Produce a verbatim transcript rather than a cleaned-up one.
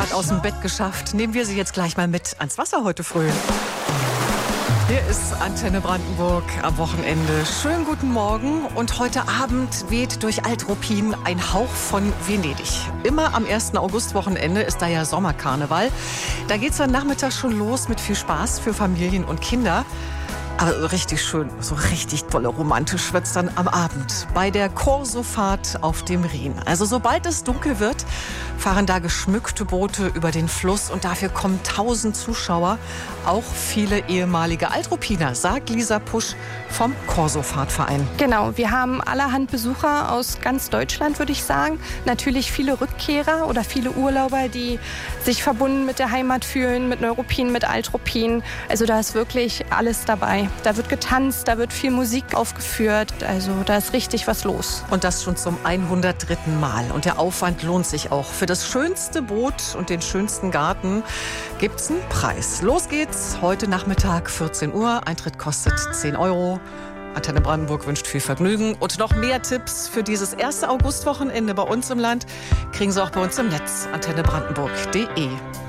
gerade aus dem Bett geschafft. Nehmen wir sie jetzt gleich mal mit ans Wasser heute früh. Hier ist Antenne Brandenburg am Wochenende. Schönen guten Morgen. Und heute Abend weht durch Alt-Ruppin ein Hauch von Venedig. Immer am ersten August-Wochenende ist da ja Sommerkarneval. Da geht's dann nachmittags schon los mit viel Spaß für Familien und Kinder. Aber so richtig schön, so richtig tolle romantisch wird's dann am Abend bei der Korsofahrt auf dem Rhin. Also sobald es dunkel wird, fahren da geschmückte Boote über den Fluss und dafür kommen tausend Zuschauer, auch viele ehemalige Altruppiner, sagt Lisa Pusch vom Korsofahrtverein. Genau, wir haben allerhand Besucher aus ganz Deutschland, würde ich sagen. Natürlich viele Rückkehrer oder viele Urlauber, die sich verbunden mit der Heimat fühlen, mit Neuruppin, mit Altruppin. Also da ist wirklich alles dabei. Da wird getanzt, da wird viel Musik aufgeführt. Also da ist richtig was los. Und das schon zum hundertdritten Mal. Und der Aufwand lohnt sich auch. Für das schönste Boot und den schönsten Garten gibt's einen Preis. Los geht's heute Nachmittag, vierzehn Uhr. Eintritt kostet zehn Euro. Antenne Brandenburg wünscht viel Vergnügen. Und noch mehr Tipps für dieses erste Augustwochenende bei uns im Land kriegen Sie auch bei uns im Netz. antenne brandenburg punkt de.